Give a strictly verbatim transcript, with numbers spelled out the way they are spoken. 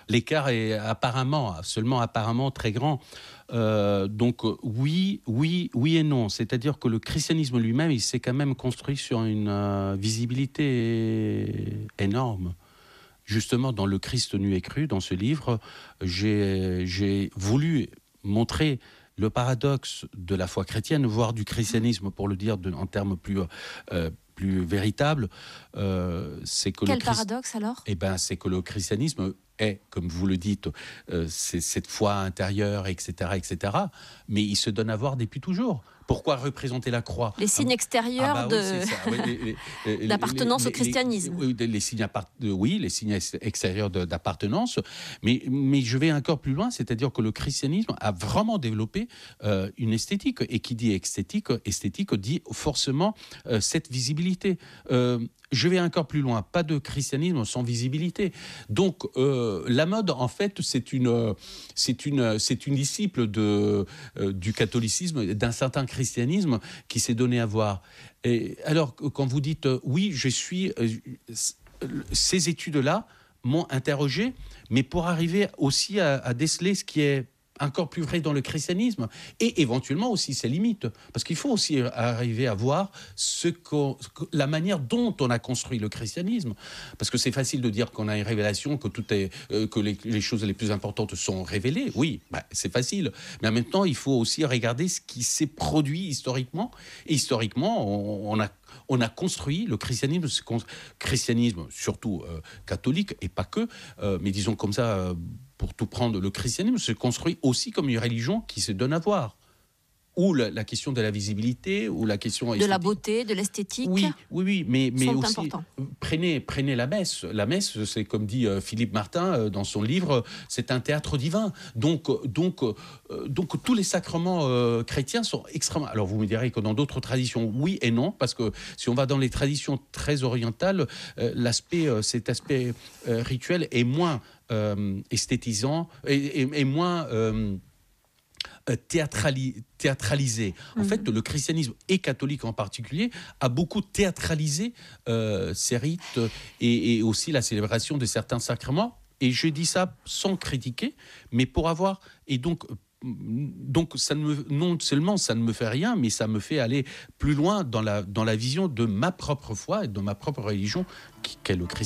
l'écart est apparemment, seulement apparemment très grand. Euh, donc oui, oui, oui et non. C'est-à-dire que le christianisme lui-même, il s'est quand même construit sur une euh, visibilité énorme. Justement, dans Le Christ nu et cru, dans ce livre, j'ai, j'ai voulu montrer le paradoxe de la foi chrétienne, voire du christianisme, pour le dire de, en termes plus... Euh, plus véritable, euh, c'est que Quel le Christ... paradoxe alors ? Eh ben, c'est que le christianisme est, comme vous le dites, euh, c'est cette foi intérieure, et cetera, et cetera. Mais il se donne à voir depuis toujours. Pourquoi représenter la croix ? Les signes extérieurs ah bah de... oui, oui, les, les, d'appartenance les, au christianisme. Les, les, les signes appart... Oui, les signes extérieurs de, d'appartenance. Mais, mais je vais encore plus loin, c'est-à-dire que le christianisme a vraiment développé euh, une esthétique. Et qui dit esthétique, esthétique dit forcément euh, cette visibilité. Euh, je vais encore plus loin, pas de christianisme sans visibilité. Donc euh, la mode, en fait, c'est une, c'est une, c'est une disciple de, euh, du catholicisme, d'un certain christianisme qui s'est donné à voir. Et alors, quand vous dites euh, oui, je suis, euh, ces études-là m'ont interrogé, mais pour arriver aussi à, à déceler ce qui est encore plus vrai dans le christianisme, et éventuellement aussi ses limites, parce qu'il faut aussi arriver à voir ce qu'on, la manière dont on a construit le christianisme, parce que c'est facile de dire qu'on a une révélation, que tout est, euh, que les, les choses les plus importantes sont révélées, oui, bah, c'est facile, mais en même temps il faut aussi regarder ce qui s'est produit historiquement, et historiquement on, on a On a construit le christianisme, christianisme surtout euh, catholique, et pas que, euh, mais disons comme ça, euh, pour tout prendre, le christianisme se construit aussi comme une religion qui se donne à voir. Ou la, la question de la visibilité, ou la question esthétique. De la beauté, de l'esthétique. Oui, oui, oui, mais, mais aussi, importants. prenez, prenez la messe. La messe, c'est comme dit euh, Philippe Martin euh, dans son livre, c'est un théâtre divin. Donc, donc, euh, donc tous les sacrements euh, chrétiens sont extrêmement... Alors vous me direz que dans d'autres traditions, oui et non, parce que si on va dans les traditions très orientales, euh, l'aspect, euh, cet aspect euh, rituel est moins euh, esthétisant, et, et, et moins... Euh, Théâtrali- théâtralisé. En mmh. fait, le christianisme, et catholique en particulier, a beaucoup théâtralisé euh, ces rites et, et aussi la célébration de certains sacrements. Et je dis ça sans critiquer, mais pour avoir... Et donc, donc ça ne me, non seulement ça ne me fait rien, mais ça me fait aller plus loin dans la, dans la vision de ma propre foi et de ma propre religion, qui, qu'est le christianisme.